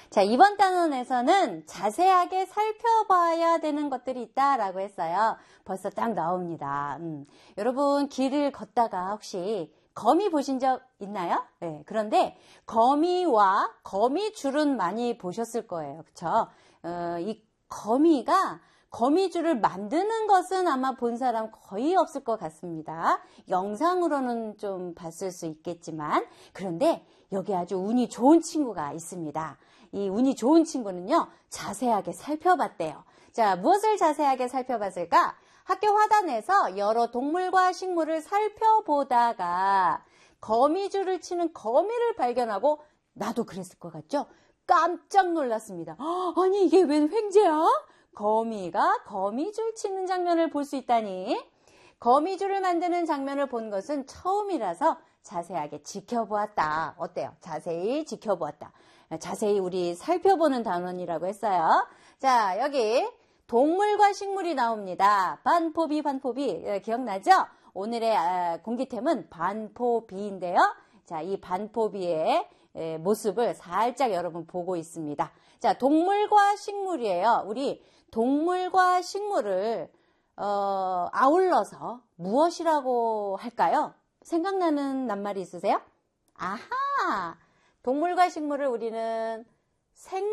자, 이번 단원에서는 자세하게 살펴봐야 되는 것들이 있다라고 했어요. 벌써 딱 나옵니다. 여러분 길을 걷다가 혹시 거미 보신 적 있나요? 네, 그런데 거미와 거미줄은 많이 보셨을 거예요. 그쵸? 이 거미가 거미줄을 만드는 것은 아마 본 사람 거의 없을 것 같습니다. 영상으로는 좀 봤을 수 있겠지만, 그런데 여기 아주 운이 좋은 친구가 있습니다. 이 운이 좋은 친구는요, 자세하게 살펴봤대요. 자, 무엇을 자세하게 살펴봤을까? 학교 화단에서 여러 동물과 식물을 살펴보다가 거미줄을 치는 거미를 발견하고, 나도 그랬을 것 같죠? 깜짝 놀랐습니다. 아니, 이게 웬 횡재야? 거미가 거미줄 치는 장면을 볼 수 있다니. 거미줄을 만드는 장면을 본 것은 처음이라서 자세하게 지켜보았다. 어때요? 자세히 지켜보았다. 자세히 우리 살펴보는 단원이라고 했어요. 자, 여기 동물과 식물이 나옵니다. 반포비. 기억나죠? 오늘의 공기템은 반포비인데요. 자, 이 반포비의 모습을 살짝 여러분 보고 있습니다. 자, 동물과 식물이에요. 우리 동물과 식물을 아울러서 무엇이라고 할까요? 생각나는 낱말이 있으세요? 아하! 동물과 식물을 우리는